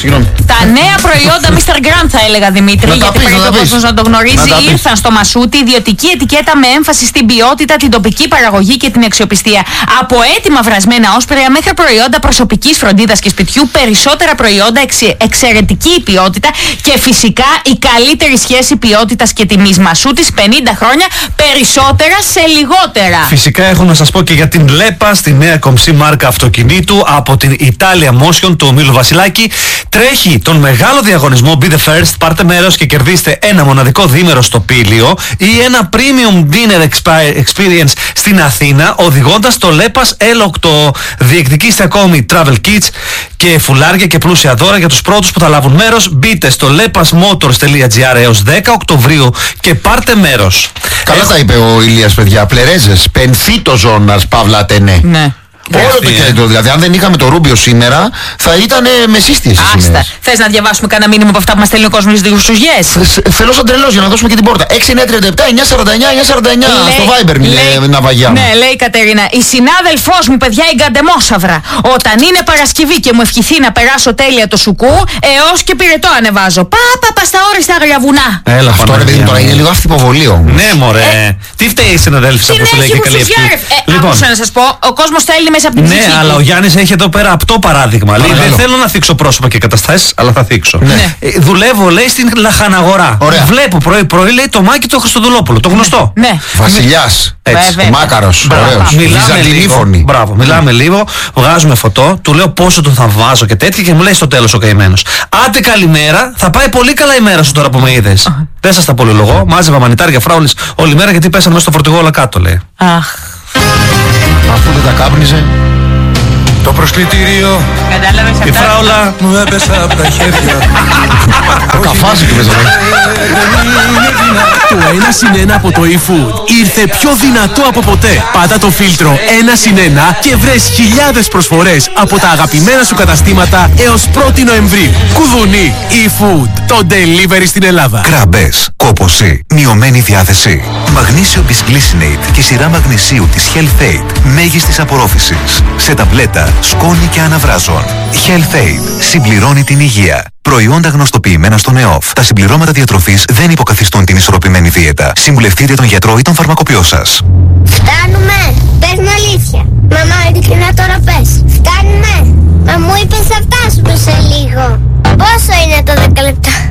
Συγγνώμη. Τα νέα προϊόντα Mr. Grant θα έλεγα, Δημήτρη, γιατί πρέπει ο κόσμος να το γνωρίζει. Ήρθαν στο Μασούτι, ιδιωτική ετικέτα με έμφαση στην ποιότητα, την τοπική παραγωγή και την αξιοπιστία. Από έτοιμα βρασμένα όσπρια μέχρι προϊόντα προσωπικής φροντίδας και σπιτιού, περισσότερα προϊόντα, εξαιρετική ποιότητα και φυσικά η καλύτερη σχέση ποιότητας και τιμής. Μασούτης, 50 χρόνια, περισσότερα σε λιγότερα. Φυσικά έχω να σας πω και για την Λέπα, στη νέα κομψή μάρκα αυτοκινήτου από την Italia Motion του Μήλου Βασιλάκη. Τρέχει τον μεγάλο διαγωνισμό Be the First. Πάρτε μέρος και κερδίστε ένα μοναδικό διήμερο στο Πήλιο ή ένα premium dinner experience στην Αθήνα οδηγώντας το Λέπας L8. Διεκδικήστε ακόμη travel kits και φουλάρια και πλούσια δώρα για τους πρώτους που θα λάβουν μέρος. Μπείτε στο lepasmotors.gr έως 10 Οκτωβρίου και πάρτε μέρος. Καλά τα είπε ο Ηλίας, παιδιά. Πλερέζες, πενθήτοζώνας, Παύλα Ατενέ. Ναι. Όλο το κέντρο, δηλαδή. Αν δεν είχαμε το Ρούμπιο σήμερα, θα ήταν μεσίστιες οι σημαίες. Άστα. Θες να διαβάσουμε κανένα μήνυμα από αυτά που μας στέλνει ο κόσμος στις σουγιές? Θέλω σαν τρελός για να δώσουμε και την πόρτα. 6937-949-949 στο Viber, ναυαγιά. Ναι, λέει η Κατερίνα. Η συνάδελφός μου, παιδιά, η Γκαντεμόσαυρα. Όταν είναι Παρασκευή και μου ευχηθεί να περάσω τέλεια το σουκού, έως και πυρετό ανεβάζω. Πα στα όριστα αγρια βουνά. Έλα, αυτό ρε παιδί τώρα είναι λίγο αυθυποβολείο. Ναι, μωρέ. Τι φταίει η συναδέλφισσα που σου λέει και καλή ευχή? Άκουσα να σας πω, ο κόσμος στέλνει μέσα από την ψυχή. Ναι, αλλά ο Γιάννης έχει εδώ πέρα απτό παράδειγμα. Λέει, δεν θέλω να θίξω πρόσωπα και καταστάσεις, αλλά θα θίξω. Ναι. Δουλεύω, λέει, στην λαχαναγορά. Ωραία. Βλέπω πρωί-πρωί, λέει, το Μάκη το Χριστοδουλόπουλο, το γνωστό. Ναι. Βασιλιάς. Έτσι. Μάκαρος. Ωραίος. Μιλάμε λίγο, βγάζουμε φωτό, του λέω πόσο τον θα βάζω και τέτοια και μου λέει στο τέλος ο καημένος. Άντε καλημέρα, θα πάει πολύ καλά η μέρα σου τώρα που με είδες. Δεν σας τα πολυλογώ, μάζευα μανιτάρια φράουλες όλη μέρα γιατί πέσανε μέσα στο φορτηγό όλα κάτω, λέει. Αχ. Αφού δεν τα κάπνιζε. Το προσκλητήριο. Κατάλαβες αυτά? Η φράουλα μου έπεσα από τα χέρια. Το καφάζι του παίζανε. Το 1+1 από το eFood ήρθε πιο δυνατό από ποτέ. Πάτα το φίλτρο 1+1 και βρες χιλιάδες προσφορές από τα αγαπημένα σου καταστήματα έως 1η Νοεμβρίου. Κουδουνί, eFood, το delivery στην Ελλάδα. Κράμπες, κόπωση, μειωμένη διάθεση. Μαγνήσιο Bisglycinate και σειρά μαγνησίου της Health Aid μέγιστης απορρόφησης. Σε ταμπλέτα, σκόνη και αναβράζων. Health Aid συμπληρώνει την υγεία. Προϊόντα γνωστοποιημένα στον ΕΟΦ. Τα συμπληρώματα διατροφής δεν υποκαθιστούν την ισορροπημένη δίαιτα. Συμβουλευτείτε τον γιατρό ή τον φαρμακοποιό σας. Φτάνουμε! Πες μου αλήθεια. Μαμά, ειλικρινά τώρα πες. Φτάνουμε! Μα μου είπες θα φτάσουμε σε λίγο. Πόσο είναι το 10 λεπτά?